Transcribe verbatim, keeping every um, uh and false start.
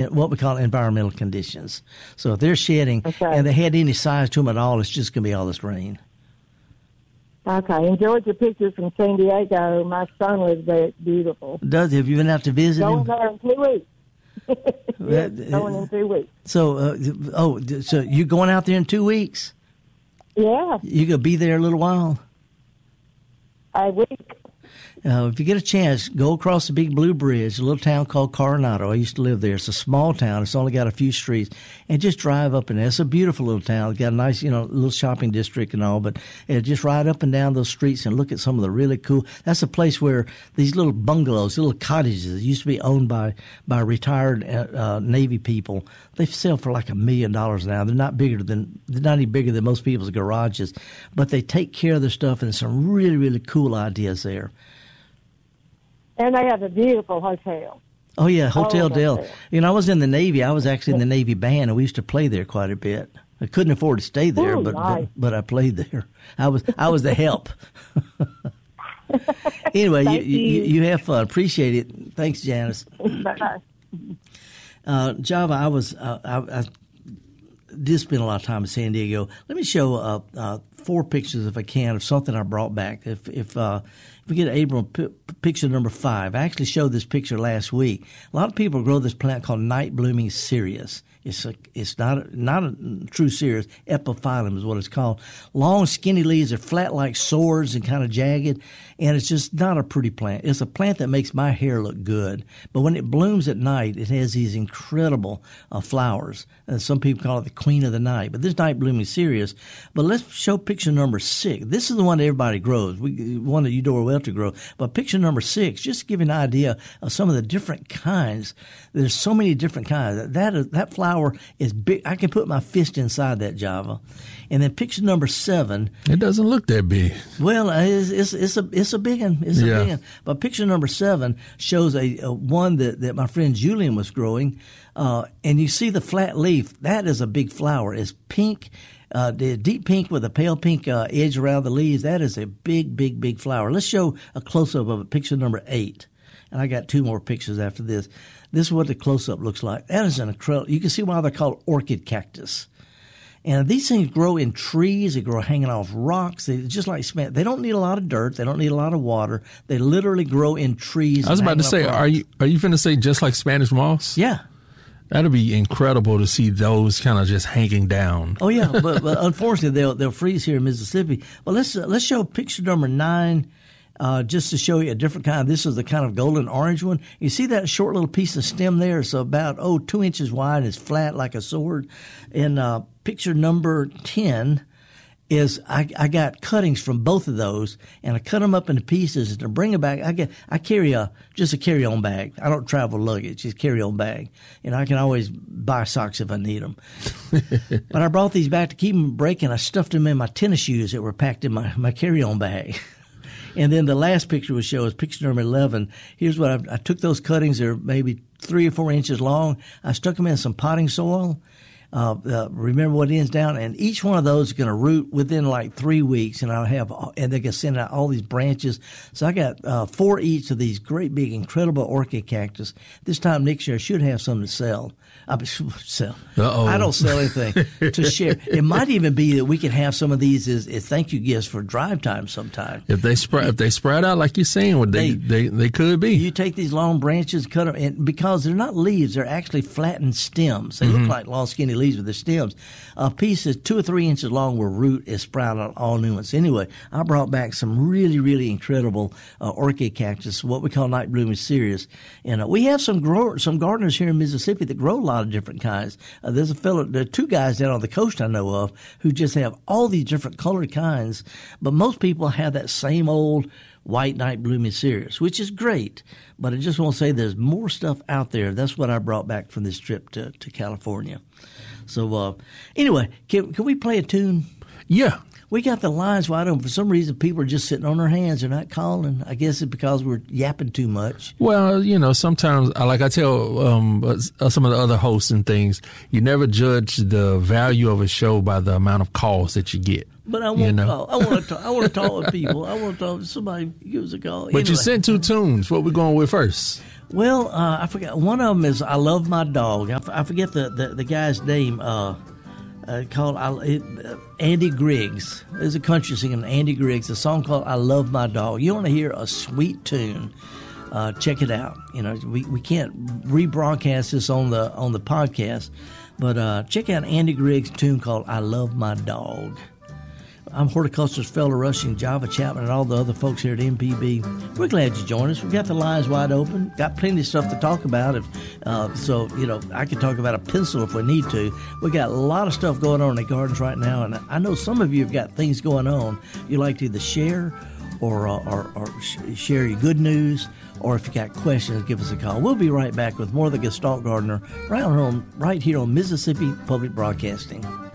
what we call environmental conditions. So if they're shedding okay. and they had any size to them at all, it's just going to be all this rain. Okay. Enjoyed your pictures from San Diego. My son lives there. It's beautiful. Does have you been out to visit going him? Going there in two weeks. Yes, that, going in two weeks. So, uh, oh, so you're going out there in two weeks? Yeah. You gonna be there a little while? A week. Uh, if you get a chance, go across the Big Blue Bridge, a little town called Coronado. I used to live there. It's a small town. It's only got a few streets. And just drive up in there. It's a beautiful little town. It's got a nice, you know, little shopping district and all. But uh, just ride up and down those streets and look at some of the really cool. That's a place where these little bungalows, little cottages that used to be owned by, by retired uh, Navy people, they sell for like a million dollars now. They're not bigger than, they're not any bigger than most people's garages. But they take care of their stuff, and there's some really, really cool ideas there. And they have a beautiful hotel. Oh, yeah, Hotel Oh, Del. hotel. You know, I was in the Navy. I was actually in the Navy band, and we used to play there quite a bit. I couldn't afford to stay there, Ooh, but, nice. but but I played there. I was I was the help. Anyway, you, you you have fun. Appreciate it. Thanks, Janice. Bye-bye. Uh, Java, I was uh, I, I did spend a lot of time in San Diego. Let me show uh, uh, four pictures, if I can, of something I brought back. If if uh, if we get Abram, p- picture number five. I actually showed this picture last week. A lot of people grow this plant called night blooming cereus. It's a, it's not a, not a true cereus. Epiphyllum is what it's called. Long, skinny leaves are flat like swords and kind of jagged, and it's just not a pretty plant. It's a plant that makes my hair look good, but when it blooms at night, it has these incredible uh, flowers. And some people call it the queen of the night, but this night blooming cereus. But let's show picture number six. This is the one that everybody grows, we, one that Eudora Welter grows. But picture number six, just to give you an idea of some of the different kinds. There's so many different kinds. That is, that flower is big. I can put my fist inside that, Java. And then picture number seven. It doesn't look that big. Well, it's it's, it's a it's a big one. It's yeah. a big one. But picture number seven shows a, a one that, that my friend Julian was growing, uh, and you see the flat leaf. That is a big flower. It's pink. Uh, the deep pink with a pale pink uh, edge around the leaves. That is a big, big, big flower. Let's show a close-up of it. Picture number eight. And I got two more pictures after this. This is what the close-up looks like. That is an incredible. You can see why they're called orchid cactus. And these things grow in trees. They grow hanging off rocks. They just like cement. They don't need a lot of dirt. They don't need a lot of water. They literally grow in trees. I was about to say, are you are you finna say just like Spanish moss? Yeah. That'd be incredible to see those kind of just hanging down. Oh yeah, but, but unfortunately they'll they'll freeze here in Mississippi. Well, let's uh, let's show picture number nine. Uh, just to show you a different kind. This is the kind of golden orange one. You see that short little piece of stem there? It's about, oh, two inches wide and it's flat like a sword. And uh, picture number ten is I, I got cuttings from both of those, and I cut them up into pieces. And to bring them back, I get I carry a just a carry-on bag. I don't travel luggage, just carry-on bag. And I can always buy socks if I need them. But I brought these back to keep them breaking. I stuffed them in my tennis shoes that were packed in my, my carry-on bag. And then the last picture we show is picture number eleven. Here's what I, I took those cuttings. They're maybe three or four inches long. I stuck them in some potting soil. Uh, uh, remember what ends down, and each one of those is going to root within like three weeks, and I'll have, and they can send out all these branches. So I got uh, four each of these great big, incredible orchid cactus. This time next year, I should have some to sell. I sell. Uh-oh. I don't sell anything to share. It might even be that we can have some of these as, as thank you gifts for drive time sometime. If they spread, if they spread out like you're saying, what they, they, they, they could be. You take these long branches, cut them, and because they're not leaves, they're actually flattened stems. They mm-hmm. look like long, skinny leaves with the stems. A piece that's two or three inches long will root and sprout out all new ones. Anyway, I brought back some really, really incredible uh, orchid cactus, what we call night blooming cereus. And uh, we have some grow, some gardeners here in Mississippi that grow a lot of different kinds. Uh, there's a fellow, there are two guys down on the coast I know of who just have all these different colored kinds, but most people have that same old white night blooming cereus, which is great. But I just want to say there's more stuff out there. That's what I brought back from this trip to, to California. So uh, anyway, can, can we play a tune? Yeah. We got the lines wide open. For some reason, people are just sitting on their hands. They're not calling. I guess it's because we're yapping too much. Well, you know, sometimes, like I tell um, some of the other hosts and things, you never judge the value of a show by the amount of calls that you get. But I want you know? to talk. I want to talk. I want to talk with people. I want to talk. Somebody give us a call. But anyway. you sent two tunes. What we going with first? Well, uh, I forgot. One of them is "I Love My Dog." I, f- I forget the, the, the guy's name. Uh, uh, called I, it, uh, Andy Griggs. There's a country singer, Andy Griggs. A song called "I Love My Dog." You want to hear a sweet tune? Uh, check it out. You know, we, we can't rebroadcast this on the on the podcast, but uh, check out Andy Griggs' tune called "I Love My Dog." I'm horticulturist fellow Rushing, Java Chapman, and all the other folks here at M P B. We're glad you joined us. We've got the lines wide open. Got plenty of stuff to talk about. If uh, so, you know, I could talk about a pencil if we need to. We got a lot of stuff going on in the gardens right now, and I know some of you have got things going on you like to either share or uh, or, or sh- share your good news, or if you got questions, give us a call. We'll be right back with more of the Gestalt Gardener right, on, right here on Mississippi Public Broadcasting.